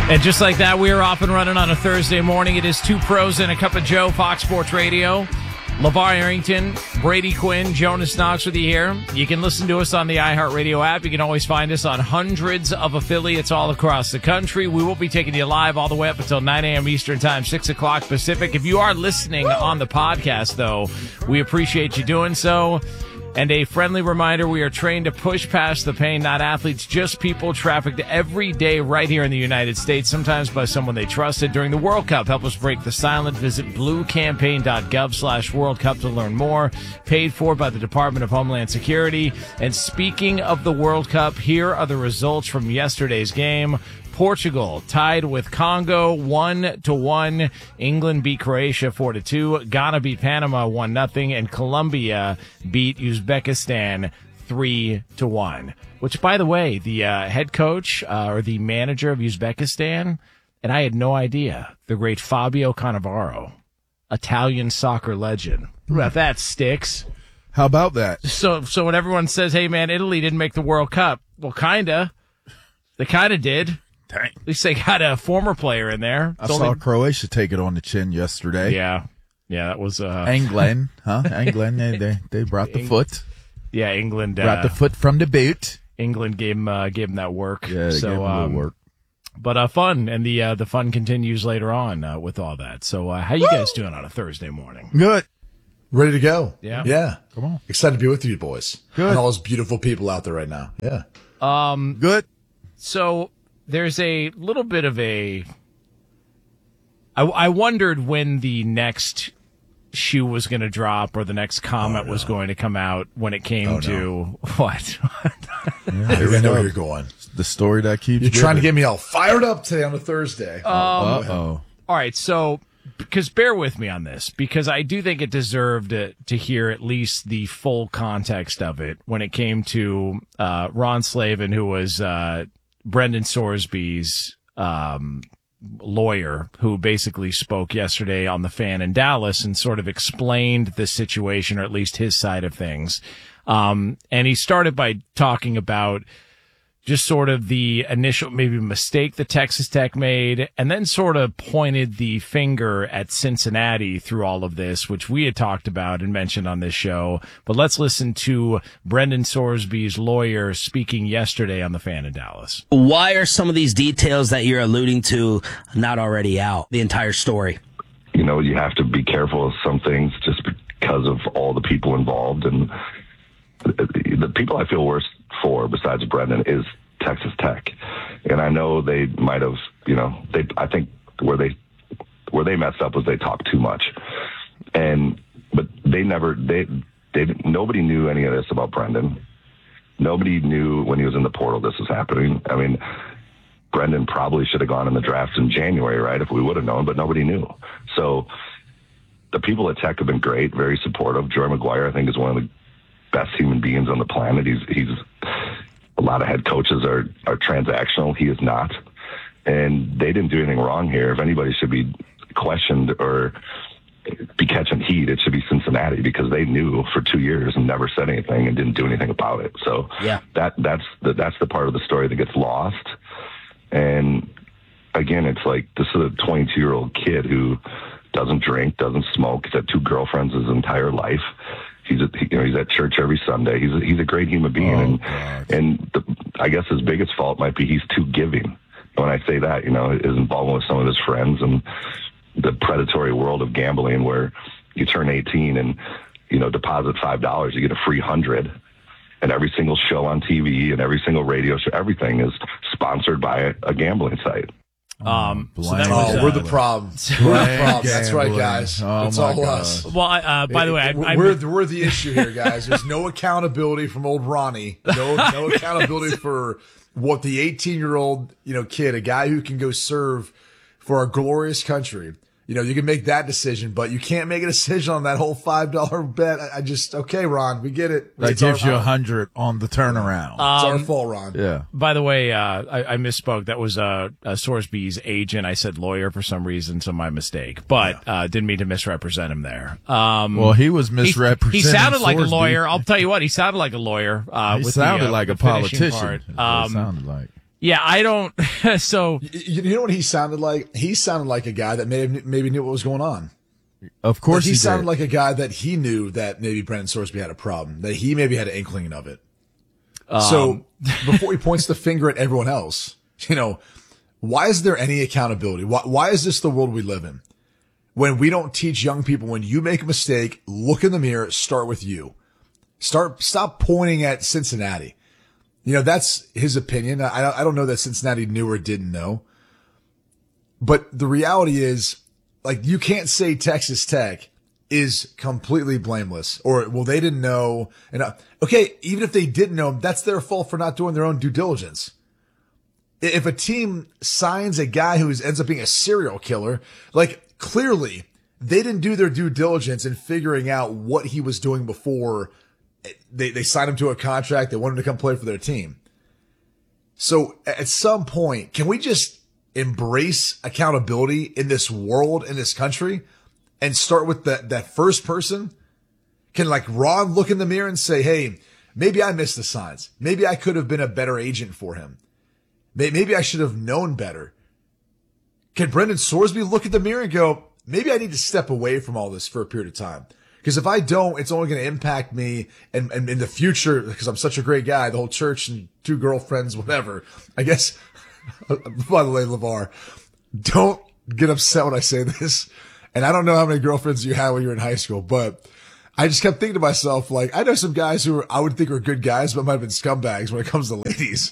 And just like that, we are off and running on a Thursday morning. It is Two Pros and a Cup of Joe, Fox Sports Radio. LeVar Arrington, Brady Quinn, Jonas Knox with you here. You can listen to us on the iHeartRadio app. You can always find us on hundreds of affiliates all across the country. We will be taking you live all the way up until 9 a.m. Eastern Time, 6 o'clock Pacific. If you are listening on the podcast, though, we appreciate you doing so. And a friendly reminder, we are trained to push past the pain, not athletes, just people trafficked every day right here in the United States, sometimes by someone they trusted during the World Cup. Help us break the silent. Visit bluecampaign.gov/World Cup to learn more. Paid for by the Department of Homeland Security. And speaking of the World Cup, here are the results from yesterday's game. Portugal tied with Congo 1-1. England beat Croatia 4-2. Ghana beat Panama 1-0. And Colombia beat Uzbekistan 3-1. Which, by the way, the head coach or the manager of Uzbekistan, and I had no idea, the great Fabio Cannavaro, Italian soccer legend. Well, that sticks. How about that? So when everyone says, "Hey, man, Italy didn't make the World Cup," well, kinda. They kinda did. Dang. At least they got a former player in there. I saw Croatia take it on the chin yesterday. Yeah, that was England, huh? England, they brought the foot. Yeah, England brought the foot from the boot. England gave them that work. Yeah, they gave them a little work. But fun, and the fun continues later on with all that. So how you guys doing on a Thursday morning? Good. Ready to go. Yeah. Come on. Excited to be with you boys. Good. And all those beautiful people out there right now. Yeah. Good. So there's a little bit of I wondered when the next shoe was going to drop or the next comment was going to come out when it came to what? I know where you're going. The story that keeps You're trying to get me all fired up today on a Thursday. All right, so because bear with me on this, because I do think it deserved to hear at least the full context of it when it came to Ron Slavin, who was Brendan Sorsby's lawyer, who basically spoke yesterday on The Fan in Dallas and sort of explained the situation, or at least his side of things. And he started by talking about just sort of the initial maybe mistake that Texas Tech made, and then sort of pointed the finger at Cincinnati through all of this, which we had talked about and mentioned on this show. But let's listen to Brendan Sorsby's lawyer speaking yesterday on The Fan in Dallas. Why are some of these details that you're alluding to not already out, the entire story? You know, you have to be careful of some things just because of all the people involved. And the people I feel worst for, besides Brendan, is Texas Tech. And I know they might have, I think where they messed up was they talked too much. But nobody knew any of this about Brendan. Nobody knew when he was in the portal this was happening. I mean, Brendan probably should have gone in the draft in January, right, if we would have known, but nobody knew. So the people at Tech have been great, very supportive. Joey McGuire, I think, is one of the best human beings on the planet. He's a lot of head coaches are transactional. He is not. And they didn't do anything wrong here. If anybody should be questioned or be catching heat, it should be Cincinnati, because they knew for 2 years and never said anything and didn't do anything about it. So yeah, that's the part of the story that gets lost. And again, it's like, this is a 22-year-old kid who doesn't drink, doesn't smoke. He's had 2 girlfriends his entire life. He's at church every Sunday. He's a great human being, I guess his biggest fault might be he's too giving. When I say that, his involvement with some of his friends and the predatory world of gambling, where you turn 18 and deposit $5, you get a free 100, and every single show on TV and every single radio show, everything is sponsored by a gambling site. So that was, we're the problem. We're the problem. That's right, guys. It's all us. Well, by the way, we're the issue here, guys. There's no accountability from old Ronnie. No accountability for what the 18-year-old kid, a guy who can go serve for our glorious country. You can make that decision, but you can't make a decision on that whole $5 bet. Okay, Ron, we get it. That gives you 100 on the turnaround. It's our fault, Ron. Yeah. By the way, I misspoke. That was Sorsby's agent. I said lawyer for some reason, so my mistake. But didn't mean to misrepresent him there. Well, he was misrepresenting. He sounded like Sorsby. A lawyer. I'll tell you what, he sounded like a lawyer. He with sounded the, like a finishing politician. Part. It sounded like. Yeah, I don't. So You know what he sounded like? He sounded like a guy that maybe knew what was going on. Of course He sounded did. like a guy that he knew that maybe Brendan Sorsby had a problem, that he maybe had an inkling of it. So before he points the finger at everyone else, why is there any accountability? Why is this the world we live in? When we don't teach young people, when you make a mistake, look in the mirror, start with you. Stop pointing at Cincinnati. That's his opinion. I don't know that Cincinnati knew or didn't know. But the reality is, like, you can't say Texas Tech is completely blameless or, well, they didn't know. And okay, even if they didn't know, that's their fault for not doing their own due diligence. If a team signs a guy who ends up being a serial killer, like, clearly they didn't do their due diligence in figuring out what he was doing before they signed him to a contract. They wanted him to come play for their team. So at some point, can we just embrace accountability in this world, in this country, and start with that first person? Can, like, Ron look in the mirror and say, hey, maybe I missed the signs. Maybe I could have been a better agent for him. Maybe I should have known better. Can Brendan Sorsby look at the mirror and go, maybe I need to step away from all this for a period of time? Because if I don't, it's only going to impact me and in the future, because I'm such a great guy, the whole church and 2 girlfriends, whatever. I guess, by the way, LeVar, don't get upset when I say this. And I don't know how many girlfriends you had when you were in high school, but I just kept thinking to myself, like, I know some guys who I would think are good guys, but might have been scumbags when it comes to ladies,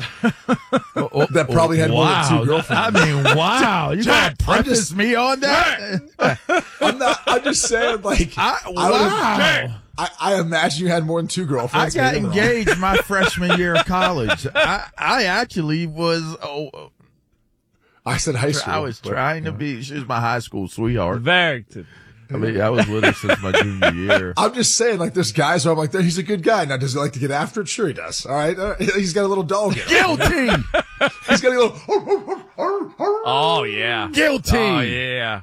that probably had more than 2 girlfriends. I mean, wow. You got to preface me on that? I'm just saying, like, Wow. I imagine you had more than 2 I girlfriends. got Maybe I'm wrong. engaged my freshman year of college. I actually was, I said high school. I was trying to be, she was my high school sweetheart. very. I mean, I was with her since my junior year. I'm just saying, like, there's guys who I'm like, he's a good guy. Now, does he like to get after it? Sure he does. All right. He's got a little dog in him. Guilty! He's got a little. Oh yeah. Guilty! Oh yeah.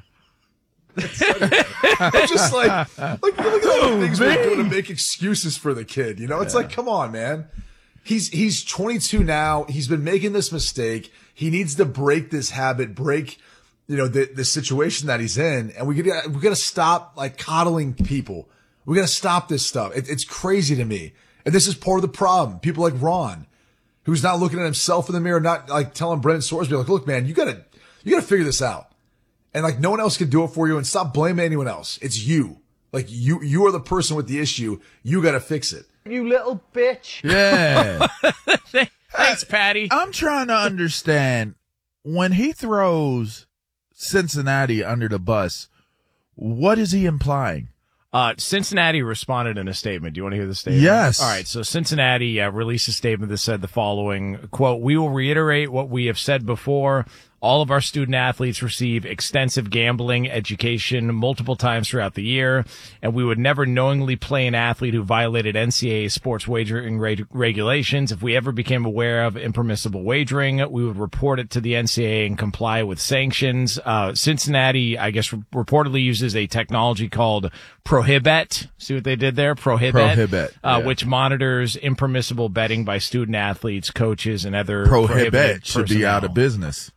I'm just like look at all the things we're doing to make excuses for the kid. It's like, come on, man. He's 22 now. He's been making this mistake. He needs to break this habit, break, the situation that he's in. And we gotta stop, like, coddling people. We gotta stop this stuff. It's crazy to me. And this is part of the problem. People like Ron, who's not looking at himself in the mirror, not, like, telling Brendan Sorsby, like, look, man, you gotta figure this out. And, like, no one else can do it for you, and stop blaming anyone else. It's you. Like, you are the person with the issue. You gotta fix it. You little bitch. Yeah. Thanks, Patty. I'm trying to understand, when he throws Cincinnati under the bus, what is he implying? Cincinnati responded in a statement. Do you want to hear the statement? Yes. All right. So Cincinnati released a statement that said the following, quote, "We will reiterate what we have said before. All of our student athletes receive extensive gambling education multiple times throughout the year, and we would never knowingly play an athlete who violated NCAA sports wagering regulations. If we ever became aware of impermissible wagering, we would report it to the NCAA and comply with sanctions." Cincinnati, I guess, reportedly uses a technology called Prohibet. See what they did there? Prohibet, yeah. Which monitors impermissible betting by student athletes, coaches, and other Prohibet should be personnel. out of business.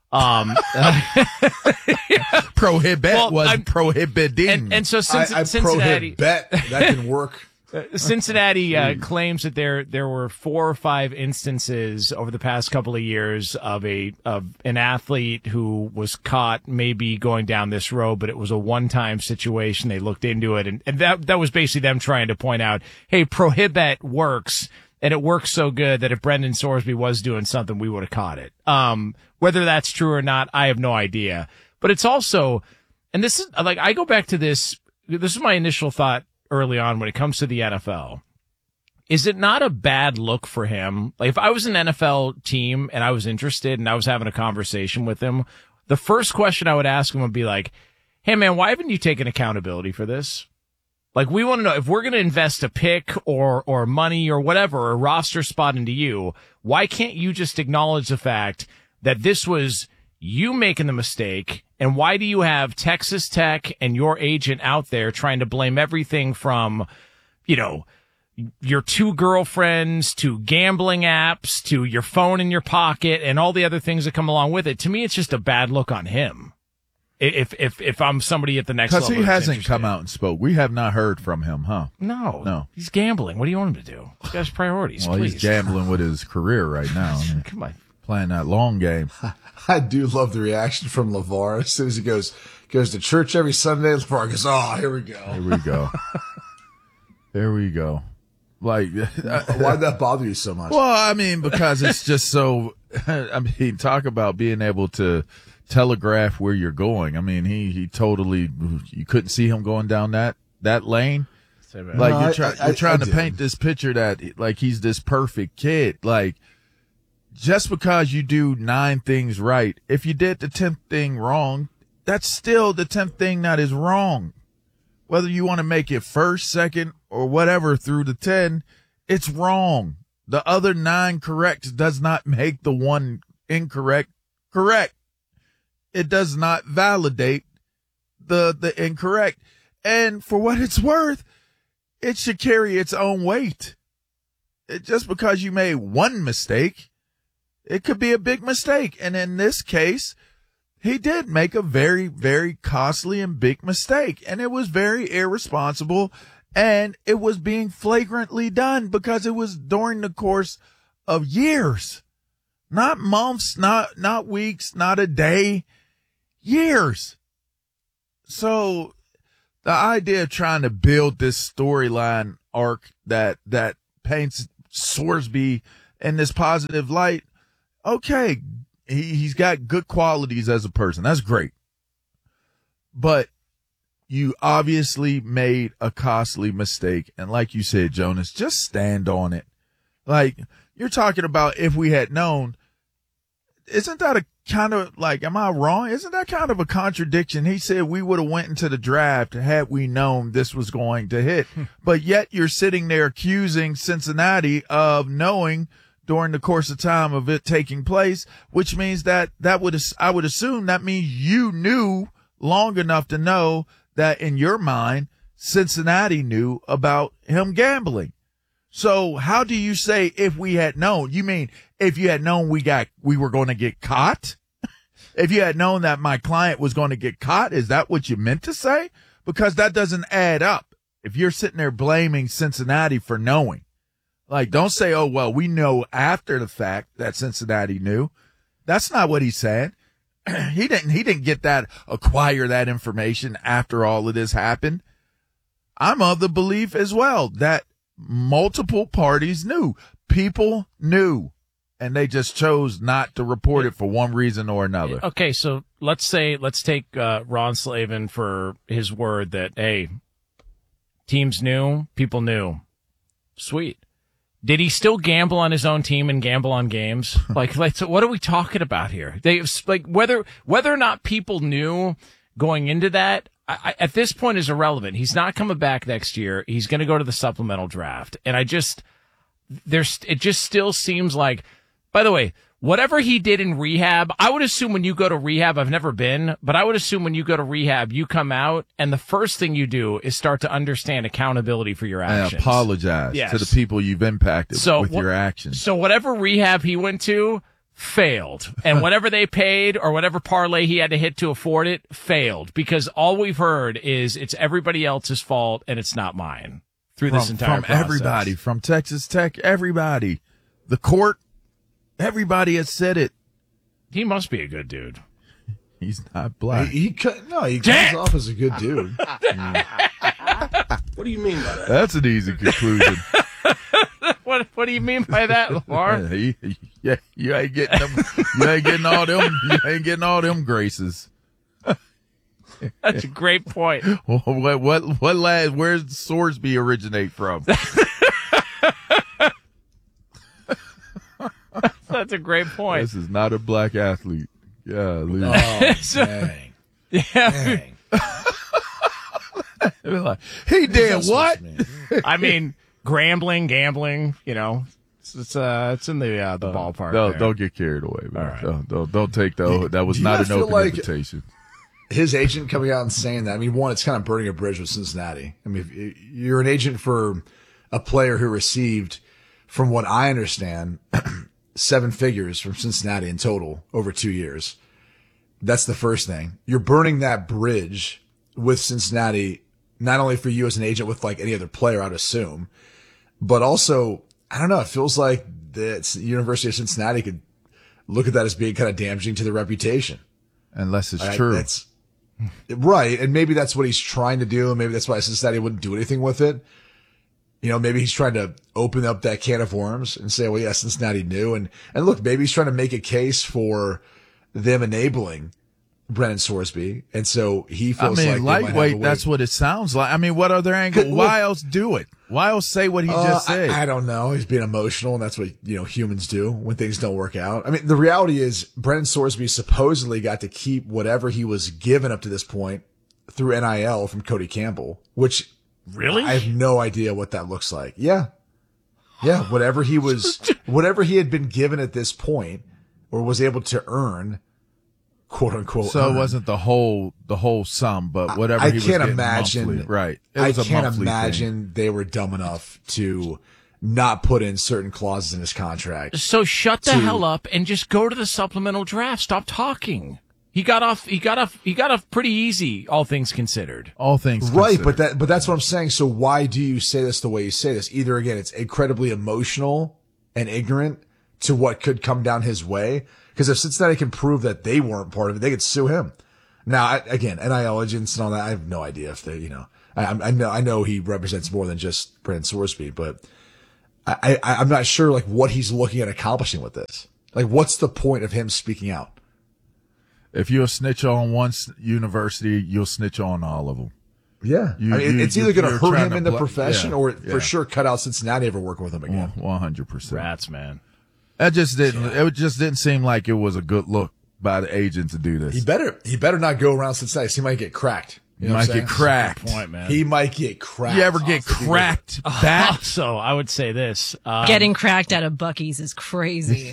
Prohibet Well, was prohibiting. And so I Cincinnati, bet that can work. Cincinnati claims that there were 4 or 5 instances over the past couple of years of an athlete who was caught maybe going down this road, but it was a one-time situation. They looked into it, and that was basically them trying to point out, hey, Prohibet works. And it works so good that if Brendan Sorsby was doing something, we would have caught it. Whether that's true or not, I have no idea. But it's also, and this is, like, I go back to this is my initial thought early on when it comes to the NFL. Is it not a bad look for him? Like, if I was an NFL team and I was interested and I was having a conversation with him, the first question I would ask him would be like, hey man, why haven't you taken accountability for this? Like, we want to know if we're going to invest a pick or money or whatever, a roster spot into you, why can't you just acknowledge the fact that this was you making the mistake? And why do you have Texas Tech and your agent out there trying to blame everything from, your 2 girlfriends to gambling apps to your phone in your pocket and all the other things that come along with it. To me, it's just a bad look on him. If I'm somebody at the next level. Because he hasn't come out and spoke. We have not heard from him, huh? No. He's gambling. What do you want him to do? He's got his priorities, well, please. He's gambling with his career right now. Come on. Playing that long game. I do love the reaction from LeVar as soon as he goes to church every Sunday. LeVar goes, "Oh, here we go. Here we go. There we go." Like, why'd that bother you so much? Well, I mean, because it's just so. I mean, talk about being able to telegraph where you're going. I mean, he totally. You couldn't see him going down that lane. Like no, you're trying to paint this picture that like he's this perfect kid. Like, just because you do 9 things right, if you did the 10th thing wrong, that's still the 10th thing that is wrong. Whether you want to make it first, second, or whatever through the 10, it's wrong. The other 9 corrects does not make the one incorrect correct. It does not validate the incorrect. And for what it's worth, it should carry its own weight. Just because you made one mistake, it could be a big mistake. And in this case, he did make a very, very costly and big mistake. And it was very irresponsible. And it was being flagrantly done because it was during the course of years, not months, not weeks, not a day, years. So the idea of trying to build this storyline arc that paints Sorsby in this positive light, okay, he's got good qualities as a person. That's great. But you obviously made a costly mistake. And like you said, Jonas, just stand on it. Like, you're talking about if we had known. Isn't that a kind of like, am I wrong? Isn't that kind of a contradiction? He said we would have went into the draft had we known this was going to hit. But yet you're sitting there accusing Cincinnati of knowing during the course of time of it taking place, which means I would assume that means you knew long enough to know that in your mind, Cincinnati knew about him gambling. So how do you say if we had known? You mean if you had known we were going to get caught? If you had known that my client was going to get caught, is that what you meant to say? Because that doesn't add up. If you're sitting there blaming Cincinnati for knowing. Like, don't say, oh, well, we know after the fact that Cincinnati knew. That's not what he said. He didn't acquire that information after all of this happened. I'm of the belief as well that multiple parties knew. People knew. And they just chose not to report it for one reason or another. Okay, so let's take Ron Slavin for his word that, hey, teams knew, people knew. Sweet. Did he still gamble on his own team and gamble on games? Like, so what are we talking about here? Whether or not people knew going into that, at this point is irrelevant. He's not coming back next year. He's going to go to the supplemental draft. And it just still seems like, by the way, whatever he did in rehab, I would assume when you go to rehab, I've never been, but I would assume when you go to rehab, you come out and the first thing you do is start to understand accountability for your actions. And apologize to the people you've impacted with your actions. So whatever rehab he went to failed. And whatever they paid or whatever parlay he had to hit to afford it failed, because all we've heard is it's everybody else's fault and it's not mine through this entire process. Everybody, from Texas Tech, everybody, the court, everybody has said it. He must be a good dude. He's not black. He comes off as a good dude. What do you mean by that? That's an easy conclusion. What do you mean by that, Lamar? You ain't getting them. You ain't getting all them. You ain't getting all them graces. That's a great point. What lad? Where's Sorsby originate from? That's a great point. This is not a black athlete. Yeah, dang. Yeah. Dang. He did what? I mean, gambling. You know, it's in the ballpark. Don't get carried away, man. All right. Don't take that was not an open invitation. His agent coming out and saying that, I mean, one, it's kind of burning a bridge with Cincinnati. I mean, if you're an agent for a player who received, from what I understand, 7 figures from Cincinnati in total over 2 years. That's the first thing. You're burning that bridge with Cincinnati, not only for you as an agent with like any other player, I'd assume, but also, I don't know, it feels like the University of Cincinnati could look at that as being kind of damaging to their reputation. Unless it's true. That's right. And maybe that's what he's trying to do. And maybe that's why Cincinnati wouldn't do anything with it. You know, maybe he's trying to open up that can of worms and say, well, yeah, Cincinnati knew. And look, maybe he's trying to make a case for them enabling Brennan Sorsby. And so he feels like lightweight, that's what it sounds like. I mean, what other angle? Why else do it? Why else say what he just said? I don't know. He's being emotional, and that's what, you know, humans do when things don't work out. I mean, the reality is Brennan Sorsby supposedly got to keep whatever he was given up to this point through NIL from Cody Campbell, which really, I have no idea what that looks like. Yeah. Whatever he had been given at this point or was able to earn, quote unquote. So it wasn't the whole sum, but whatever he was getting monthly. Right. I can't imagine they were dumb enough to not put in certain clauses in his contract. So shut the hell up and just go to the supplemental draft. Stop talking. He got off pretty easy, all things considered. All things right, considered. but that's what I'm saying. So why do you say this the way you say this? Either again, it's incredibly emotional and ignorant to what could come down his way. Because if Cincinnati can prove that they weren't part of it, they could sue him. Now, again, NIL agents and all that, I have no idea if they, you know, I know he represents more than just Brennan Sorsby, but I'm not sure like what he's looking at accomplishing with this. Like, what's the point of him speaking out? If you'll snitch on one university, you'll snitch on all of them. Yeah. It's either going to hurt him in the profession or for sure cut out Cincinnati ever working with him again. 100%. Rats, man. It just didn't seem like it was a good look by the agent to do this. He better not go around Cincinnati. He might get cracked. He might get cracked. Point, man. He might get cracked. You ever get cracked back? So I would say this. Getting cracked out of Buc-ee's is crazy.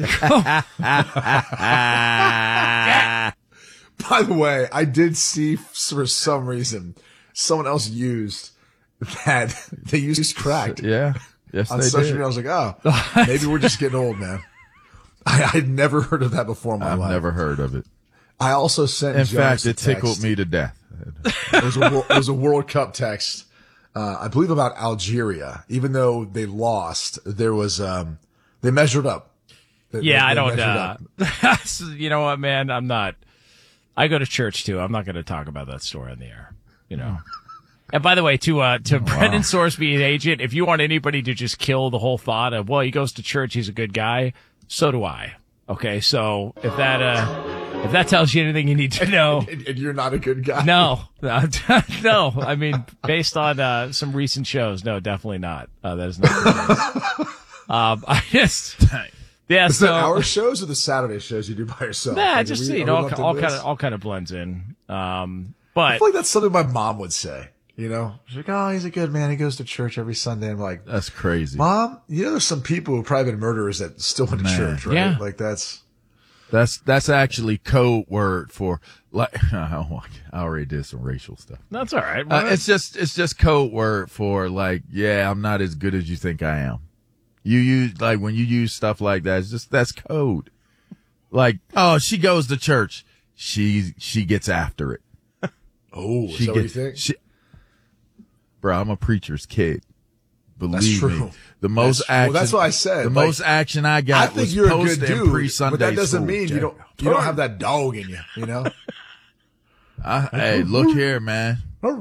By the way, I did see for some reason someone else used that they used cracked. Yeah. Yes, on they social did. media. I was like, oh, maybe we're just getting old, man. I'd never heard of that before in my life. I've never heard of it. I also sent In Jonas fact, it tickled me to death. It was a World Cup text, I believe about Algeria. Even though they lost, there was, they measured up. I don't, you know what, man? I go to church too. I'm not going to talk about that story on the air, you know. And by the way, to Brennan Sorsby, an agent, if you want anybody to just kill the whole thought of, well, he goes to church, he's a good guy, so do I. Okay, so if that tells you anything you need to know, and you're not a good guy. No. I mean, based on some recent shows, no, definitely not. That is not the case. I just. Yeah, is that our shows or the Saturday shows you do by yourself? Nah, like, just all kind of blends in. But I feel like that's something my mom would say. You know, she's like, "Oh, he's a good man. He goes to church every Sunday." I'm like, "That's crazy, Mom." You know, there's some people who've probably been murderers that still went to church, right? Yeah. Like that's actually code word for like. I already did some racial stuff. That's all right. It's just code word for like, yeah, I'm not as good as you think I am. You use like when you use stuff like that, that's code. Like, oh, she goes to church. She gets after it. Oh, is that what you think? Bro, I'm a preacher's kid. Believe me. The most action. Well, that's what I said. The most action I got. I think was you're a post good and dude, pre-Sunday but that doesn't school, mean Jack. you don't have that dog in you. You know. Hey, look here, man.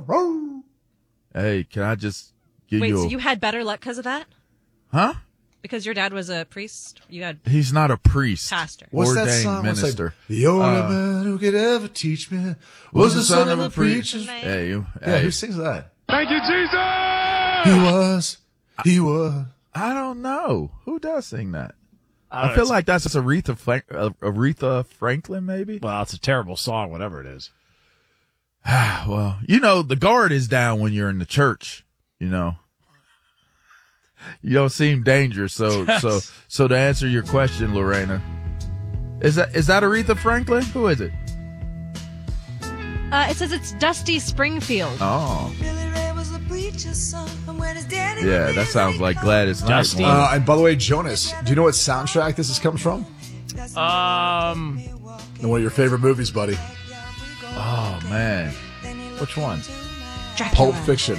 Hey, can I just give you? Wait, so you had better luck because of that? Huh? Because your dad was a priest? He's not a priest. Pastor. What's ordained that song? minister. Like, the only man who could ever teach me was the son of a preacher. Hey, who sings that? Thank you, Jesus! He was. I don't know. Who does sing that? I feel like that's Aretha Franklin, maybe. Well, it's a terrible song, whatever it is. Well, you know, the guard is down when you're in the church, you know. You don't seem dangerous, so to answer your question, Lorena, is that Aretha Franklin? Who is it? It says it's Dusty Springfield. Oh. Billy Ray was a preacher's son from where Yeah, that sounds like Gladys Knight. Dusty. one. And by the way, Jonas, do you know what soundtrack comes from? And one of your favorite movies, buddy. Oh man, Which one? Pulp Fiction.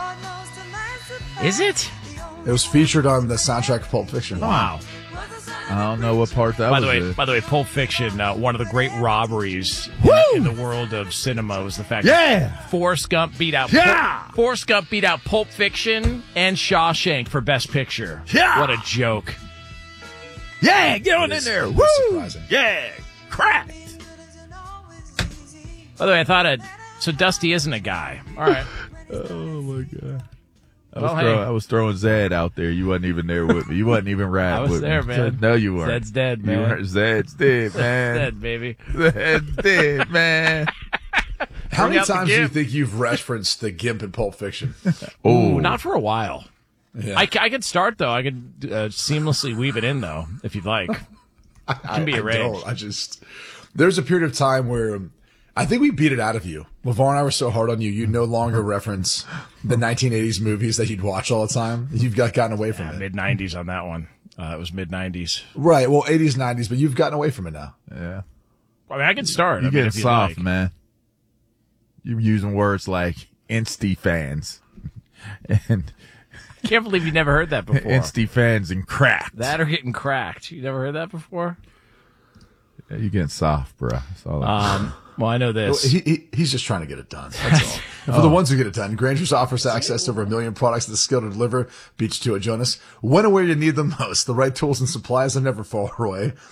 Is it? It was featured on the soundtrack of Pulp Fiction. Wow. I don't know what part that By was. the way, Pulp Fiction, one of the great robberies in the world of cinema was the fact Yeah! that Forrest Gump beat out Pulp Fiction and Shawshank for Best Picture. Yeah! What a joke. Yeah, get on in It's- there. it's Woo! surprising. Yeah, cracked. By the way, I thought so Dusty isn't a guy. All right. Oh my god. Well, hey. I was throwing Zed out there. You wasn't even there with me. You wasn't even riding I was with there, me. man. No, you weren't. Zed's dead, You man. weren't. Zed's dead, man. Dead, baby. Zed's dead, man. How Bring many out the times do you Gimp. think you've referenced the Gimp in Pulp Fiction? Oh, Not for a while. Yeah. I could start, though. I could seamlessly weave it in, though, if you'd like. Can be arranged. There's a period of time where I think we beat it out of you. LeVar and I were so hard on you, you no longer reference the 1980s movies that you'd watch all the time. You've gotten away from it. Mid-90s on that one. It was mid-90s. Right. Well, 80s, 90s, but you've gotten away from it now. yeah. I mean, I could start. You I mean, getting if you'd soft, like. man. You using words like Insty fans and Can't believe you never heard that before. Insty fans and cracked. That or getting cracked. You never heard that before? Yeah, you getting soft, bro. That's all. Well, I know this. He's just trying to get it done. That's all. And for the ones who get it done, Granger's offers access to over 1 million products with the skill to deliver. Beat you to it, Jonas. When and where you need them most. The right tools and supplies are never far away.